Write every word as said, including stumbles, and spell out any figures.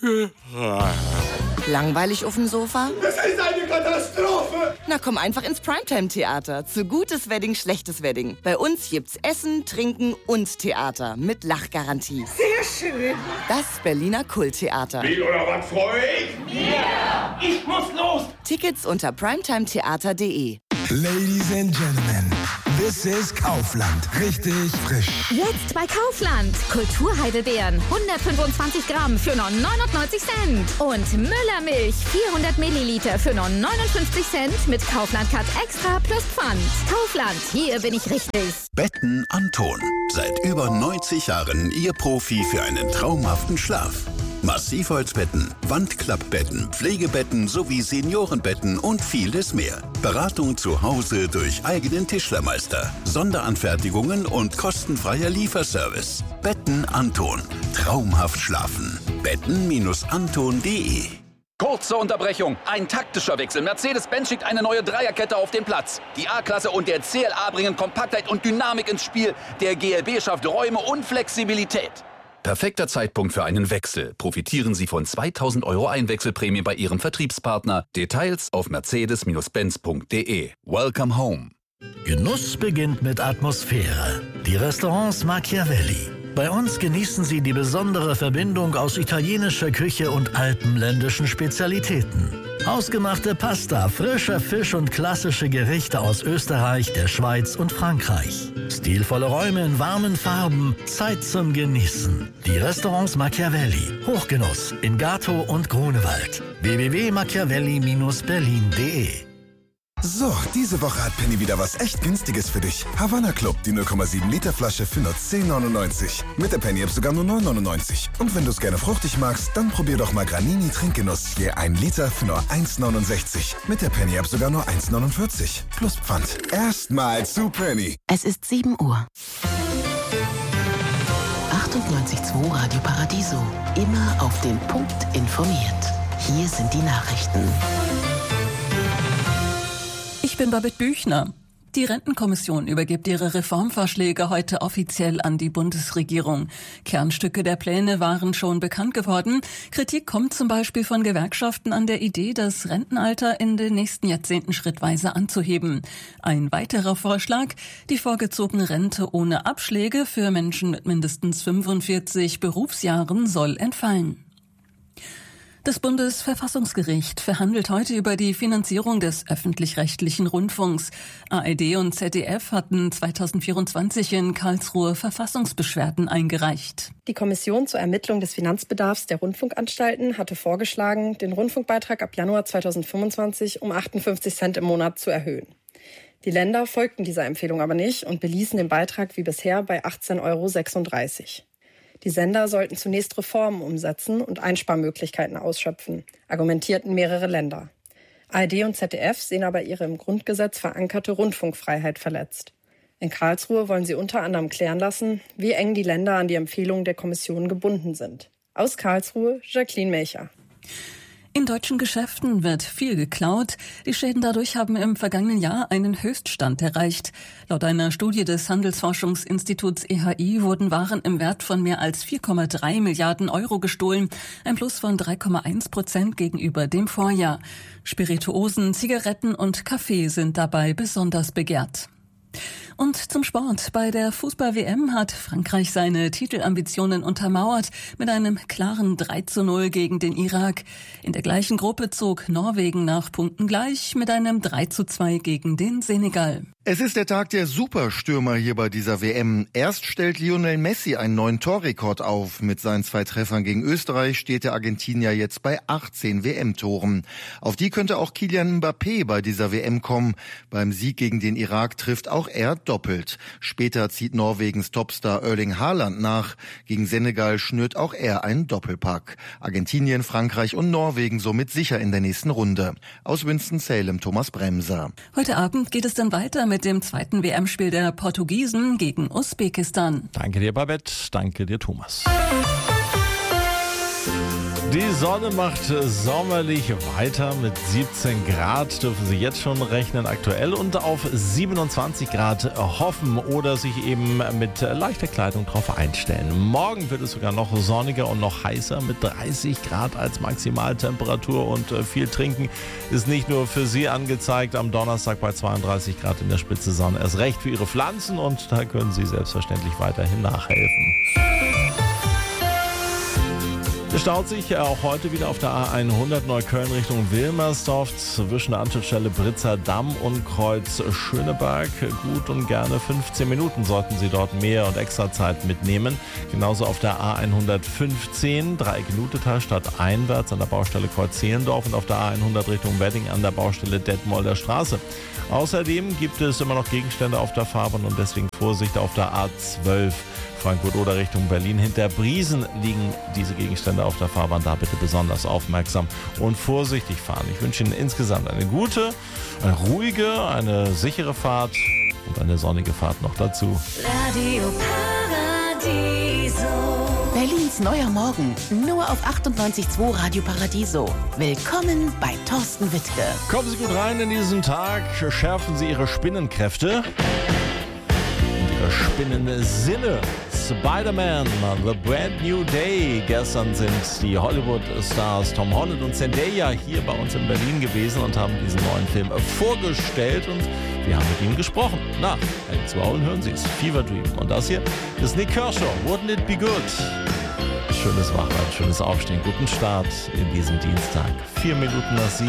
Langweilig auf dem Sofa? Das ist eine Katastrophe! Na, komm einfach ins Primetime-Theater. Zu gutes Wedding, schlechtes Wedding. Bei uns gibt's Essen, Trinken und Theater mit Lachgarantie. Sehr schön! Das Berliner Kulttheater. Wie oder was, Freund? Ja! Ich muss los! Tickets unter primetimetheater punkt de. Ladies and Gentlemen, this is Kaufland. Richtig frisch. Jetzt bei Kaufland. Kulturheidelbeeren hundertfünfundzwanzig Gramm für nur neunundneunzig Cent. Und Müllermilch vierhundert Milliliter für nur neunundfünfzig Cent mit Kaufland Cut Extra plus Pfand. Kaufland, hier bin ich richtig. Betten Anton. Seit über neunzig Jahren Ihr Profi für einen traumhaften Schlaf. Massivholzbetten, Wandklappbetten, Pflegebetten sowie Seniorenbetten und vieles mehr. Beratung zu Hause durch eigenen Tischlermeister, Sonderanfertigungen und kostenfreier Lieferservice. Betten Anton. Traumhaft schlafen. betten Anton punkt de. Kurze Unterbrechung. Ein taktischer Wechsel. Mercedes-Benz schickt eine neue Dreierkette auf den Platz. Die A-Klasse und der C L A bringen Kompaktheit und Dynamik ins Spiel. Der G L B schafft Räume und Flexibilität. Perfekter Zeitpunkt für einen Wechsel. Profitieren Sie von zweitausend Euro Einwechselprämie bei Ihrem Vertriebspartner. Details auf mercedes Benz punkt de. Welcome home. Genuss beginnt mit Atmosphäre. Die Restaurants Machiavelli. Bei uns genießen Sie die besondere Verbindung aus italienischer Küche und alpenländischen Spezialitäten. Hausgemachte Pasta, frischer Fisch und klassische Gerichte aus Österreich, der Schweiz und Frankreich. Stilvolle Räume in warmen Farben, Zeit zum Genießen. Die Restaurants Machiavelli. Hochgenuss in Gatow und Grunewald. w w w punkt machiavelli Bindestrich berlin punkt de. So, diese Woche hat Penny wieder was echt Günstiges für dich. Havanna Club, die null Komma sieben Liter Flasche für nur zehn neunundneunzig. Mit der Penny-App sogar nur neun neunundneunzig. Und wenn du es gerne fruchtig magst, dann probier doch mal Granini Trinkgenuss. Je ein Liter für nur eins neunundsechzig. Mit der Penny-App sogar nur eins neunundvierzig. Plus Pfand. Erstmal zu Penny. Es ist sieben Uhr. achtundneunzig Komma zwei Radio Paradiso. Immer auf den Punkt informiert. Hier sind die Nachrichten. Ich bin Babette Büchner. Die Rentenkommission übergibt ihre Reformvorschläge heute offiziell an die Bundesregierung. Kernstücke der Pläne waren schon bekannt geworden. Kritik kommt zum Beispiel von Gewerkschaften an der Idee, das Rentenalter in den nächsten Jahrzehnten schrittweise anzuheben. Ein weiterer Vorschlag, die vorgezogene Rente ohne Abschläge für Menschen mit mindestens fünfundvierzig Berufsjahren soll entfallen. Das Bundesverfassungsgericht verhandelt heute über die Finanzierung des öffentlich-rechtlichen Rundfunks. A R D und Z D F hatten zweitausendvierundzwanzig in Karlsruhe Verfassungsbeschwerden eingereicht. Die Kommission zur Ermittlung des Finanzbedarfs der Rundfunkanstalten hatte vorgeschlagen, den Rundfunkbeitrag ab Januar zweitausendfünfundzwanzig um achtundfünfzig Cent im Monat zu erhöhen. Die Länder folgten dieser Empfehlung aber nicht und beließen den Beitrag wie bisher bei achtzehn Euro sechsunddreißig. Die Sender sollten zunächst Reformen umsetzen und Einsparmöglichkeiten ausschöpfen, argumentierten mehrere Länder. A R D und Z D F sehen aber ihre im Grundgesetz verankerte Rundfunkfreiheit verletzt. In Karlsruhe wollen sie unter anderem klären lassen, wie eng die Länder an die Empfehlungen der Kommission gebunden sind. Aus Karlsruhe, Jacqueline Melcher. In deutschen Geschäften wird viel geklaut. Die Schäden dadurch haben im vergangenen Jahr einen Höchststand erreicht. Laut einer Studie des Handelsforschungsinstituts E H I wurden Waren im Wert von mehr als vier Komma drei Milliarden Euro gestohlen. Ein Plus von drei Komma eins Prozent gegenüber dem Vorjahr. Spirituosen, Zigaretten und Kaffee sind dabei besonders begehrt. Und zum Sport. Bei der Fußball-W M hat Frankreich seine Titelambitionen untermauert mit einem klaren drei zu null gegen den Irak. In der gleichen Gruppe zog Norwegen nach Punkten gleich mit einem drei zu zwei gegen den Senegal. Es ist der Tag der Superstürmer hier bei dieser W M. Erst stellt Lionel Messi einen neuen Torrekord auf. Mit seinen zwei Treffern gegen Österreich steht der Argentinier jetzt bei achtzehn W M-Toren. Auf die könnte auch Kylian Mbappé bei dieser W M kommen. Beim Sieg gegen den Irak trifft auch er doppelt. Später zieht Norwegens Topstar Erling Haaland nach. Gegen Senegal schnürt auch er einen Doppelpack. Argentinien, Frankreich und Norwegen somit sicher in der nächsten Runde. Aus Winston-Salem, Thomas Bremser. Heute Abend geht es dann weiter mit dem zweiten W M-Spiel der Portugiesen gegen Usbekistan. Danke dir, Babette. Danke dir, Thomas. Die Sonne macht sommerlich weiter. Mit siebzehn Grad dürfen Sie jetzt schon rechnen aktuell und auf siebenundzwanzig Grad hoffen oder sich eben mit leichter Kleidung drauf einstellen. Morgen wird es sogar noch sonniger und noch heißer mit dreißig Grad als Maximaltemperatur und viel Trinken ist nicht nur für Sie angezeigt. Am Donnerstag bei zweiunddreißig Grad in der Spitze Sonne erst recht für Ihre Pflanzen und da können Sie selbstverständlich weiterhin nachhelfen. Es staut sich auch heute wieder auf der A hundert Neukölln Richtung Wilmersdorf zwischen der Anschlussstelle Britzer Damm und Kreuz Schöneberg. Gut und gerne fünfzehn Minuten sollten Sie dort mehr und extra Zeit mitnehmen. Genauso auf der A hundertfünfzehn Dreieck-Lutetal stadteinwärts an der Baustelle Kreuz Zehlendorf und auf der A hundert Richtung Wedding an der Baustelle Detmolder Straße. Außerdem gibt es immer noch Gegenstände auf der Fahrbahn und deswegen Vorsicht auf der A zwölf. Frankfurt-Oder Richtung Berlin. Hinter Briesen liegen diese Gegenstände auf der Fahrbahn. Da bitte besonders aufmerksam und vorsichtig fahren. Ich wünsche Ihnen insgesamt eine gute, eine ruhige, eine sichere Fahrt und eine sonnige Fahrt noch dazu. Radio Paradiso. Berlins neuer Morgen. Nur auf achtundneunzig Komma zwei Radio Paradiso. Willkommen bei Thorsten Wittke. Kommen Sie gut rein in diesen Tag. Schärfen Sie Ihre Spinnenkräfte. Spinnende Sinne. Spider-Man, The Brand New Day. Gestern sind die Hollywood-Stars Tom Holland und Zendaya hier bei uns in Berlin gewesen und haben diesen neuen Film vorgestellt und wir haben mit ihnen gesprochen. Nach N zwei und hören Sie es. Fever Dream. Und das hier ist Nick Kershaw. Wouldn't it be good? Schönes Wachwerden, schönes Aufstehen, guten Start in diesem Dienstag. Vier Minuten nach sieben.